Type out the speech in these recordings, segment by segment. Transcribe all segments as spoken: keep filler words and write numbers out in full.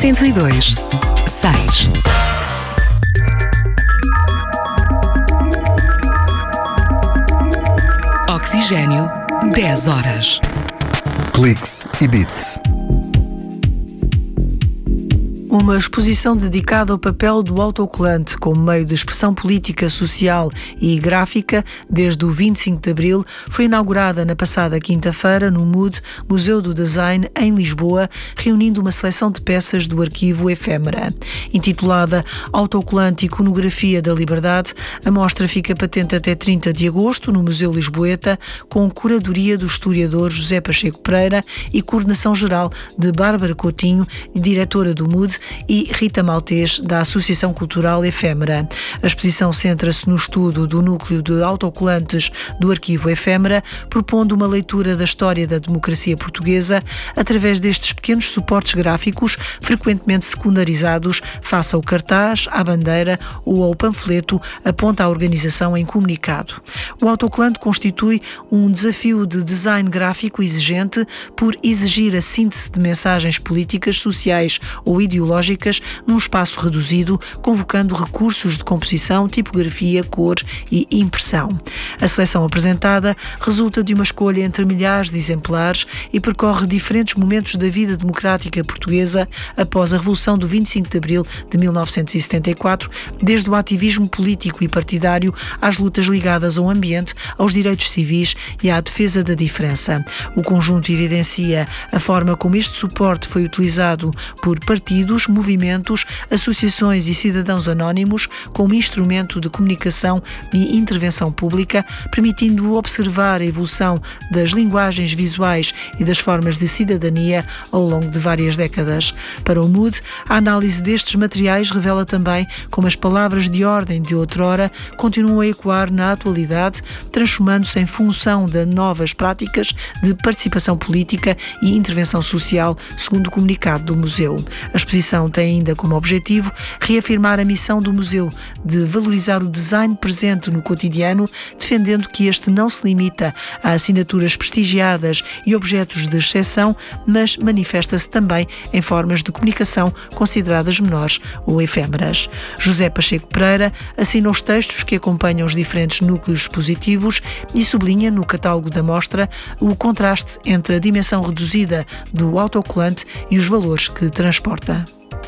cento e dois, seis. Oxigênio, dez horas. Cliques e Beats. Uma exposição dedicada ao papel do autocolante como meio de expressão política, social e gráfica desde o vinte e cinco de Abril foi inaugurada na passada quinta-feira no M U D, Museu do Design, em Lisboa, reunindo uma seleção de peças do arquivo Efêmera. Intitulada Autocolante Iconografia da Liberdade, a mostra fica patente até trinta de agosto no Museu Lisboeta, com curadoria do historiador José Pacheco Pereira e coordenação geral de Bárbara Coutinho, diretora do M U D, e Rita Maltês, da Associação Cultural Efêmera. A exposição centra-se no estudo do núcleo de autocolantes do arquivo Efêmera, propondo uma leitura da história da democracia portuguesa através destes pequenos suportes gráficos, frequentemente secundarizados face ao cartaz, à bandeira ou ao panfleto, aponta a organização em comunicado. O autocolante constitui um desafio de design gráfico exigente por exigir a síntese de mensagens políticas, sociais ou ideológicas num espaço reduzido, convocando recursos de composição, tipografia, cor e impressão. A seleção apresentada resulta de uma escolha entre milhares de exemplares e percorre diferentes momentos da vida democrática portuguesa após a Revolução do vinte e cinco de Abril de mil novecentos e setenta e quatro, desde o ativismo político e partidário às lutas ligadas ao ambiente, aos direitos civis e à defesa da diferença. O conjunto evidencia a forma como este suporte foi utilizado por partidos, movimentos, associações e cidadãos anónimos como instrumento de comunicação e intervenção pública, permitindo observar a evolução das linguagens visuais e das formas de cidadania ao longo de várias décadas. Para o M U D, a análise destes materiais revela também como as palavras de ordem de outrora continuam a ecoar na atualidade, transformando-se em função de novas práticas de participação política e intervenção social, segundo o comunicado do museu. A exposição tem ainda como objetivo reafirmar a missão do museu de valorizar o design presente no cotidiano, defendendo que este não se limita a assinaturas prestigiadas e objetos de exceção, mas manifesta-se também em formas de comunicação consideradas menores ou efêmeras. José Pacheco Pereira assina os textos que acompanham os diferentes núcleos expositivos e sublinha no catálogo da mostra o contraste entre a dimensão reduzida do autocolante e os valores que transporta.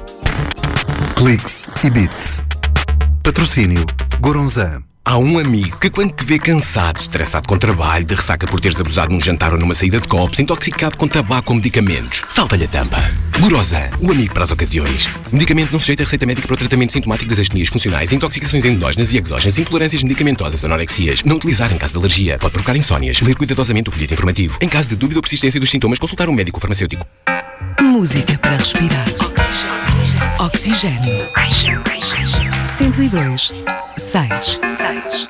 Cliques e Beats. Patrocínio Goronzan. Há um amigo que quando te vê cansado, estressado com trabalho, de ressaca por teres abusado num jantar ou numa saída de copos, intoxicado com tabaco ou medicamentos, salta-lhe a tampa. Goronzan, o amigo para as ocasiões. Medicamento não sujeito a receita médica para o tratamento sintomático das astenias funcionais, intoxicações endógenas e exógenas, intolerâncias medicamentosas, anorexias. Não utilizar em caso de alergia. Pode provocar insónias. Ler cuidadosamente o folheto informativo. Em caso de dúvida ou persistência dos sintomas, consultar um médico farmacêutico. Música para respirar. Oxigênio. cento e dois, seis.